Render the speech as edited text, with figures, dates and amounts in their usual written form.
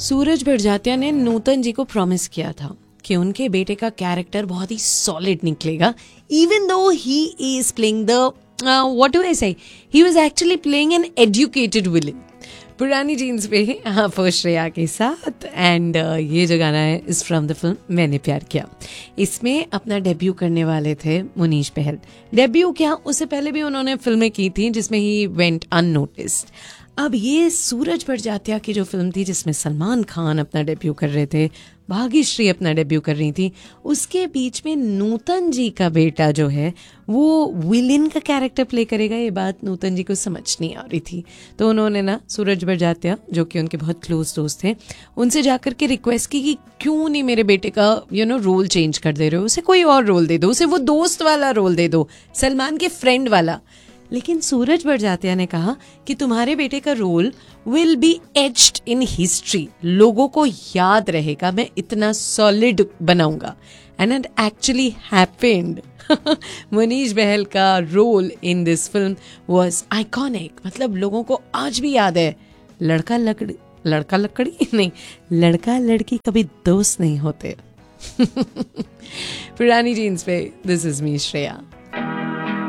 सूरज बड़जात्या ने नूतन जी को प्रॉमिस किया था कि उनके बेटे का कैरेक्टर बहुत ही सॉलिड निकलेगा, even though he is playing the what do I से, he was actually playing an educated villain. पुरानी जीन्स पे आप श्रेया के साथ एंड ये जो गाना है इज फ्रॉम द फिल्म मैंने प्यार किया। इसमें अपना डेब्यू करने वाले थे मुनीश बहल। डेब्यू क्या, उससे पहले भी उन्होंने फिल्में की थी जिसमें ही वेंट अननोटिस्ड। अब ये सूरज बड़जात्या की जो फिल्म थी जिसमें सलमान खान अपना डेब्यू कर रहे थे, भाग्यश्री अपना डेब्यू कर रही थी, उसके बीच में नूतन जी का बेटा जो है वो विलेन का कैरेक्टर प्ले करेगा, ये बात नूतन जी को समझ नहीं आ रही थी। तो उन्होंने ना सूरज बड़जात्या जो कि उनके बहुत क्लोज दोस्त थे उनसे जाकर के रिक्वेस्ट की कि क्यों नहीं मेरे बेटे का रोल चेंज कर दे रहे हो, उसे कोई और रोल दे दो, उसे वो दोस्त वाला रोल दे दो, सलमान के फ्रेंड वाला। लेकिन सूरज बड़जात्या ने कहा कि तुम्हारे बेटे का role will be aged in history, लोगों को याद रहेगा, मैं इतना सॉलिड बनाऊंगा। And it actually happened. Manish बहल का role in this film was iconic, मतलब लोगों को आज भी याद है। लड़का लकड़ी नहीं, लड़का लड़की कभी दोस्त नहीं होते। पुरानी जीन्स पे दिस इज मी श्रेया।